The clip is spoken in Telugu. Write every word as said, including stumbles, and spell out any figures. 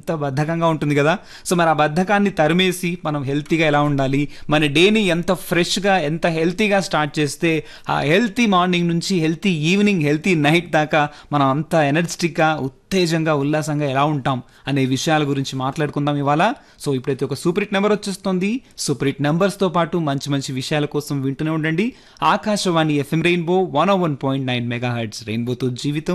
ఎంత బద్ధకంగా ఉంటుంది కదా. సో మరి ఆ బద్ధకాన్ని తరిమేసి మనం హెల్తీగా ఎలా ఉండాలి, మన డేని ఎంత ఫ్రెష్గా ఎంత హెల్తీగా స్టార్ట్ చేస్తే ఆ హెల్తీ మార్నింగ్ నుంచి హెల్తీ ఈవినింగ్ హెల్తీ నైట్ దాకా మనం అంత ఎనర్జెటిక్గా ఉత్తేజంగా ఉల్లాసంగా ఎలా ఉంటాం అనే విషయాల గురించి మాట్లాడుకుందాం ఇవాళ. సో ఇప్పుడైతే ఒక సూపర్ హిట్ నెంబర్ వచ్చేస్తుంది. సూపర్ హిట్ నెంబర్స్తో పాటు మంచి మంచి విషయాల కోసం వింటూనే ఉండండి ఆకాశవాణి ఎఫ్ఎం రెయిన్బో వన్ ఓ one point nine mega hertz. రెయిన్బోతో జీవితం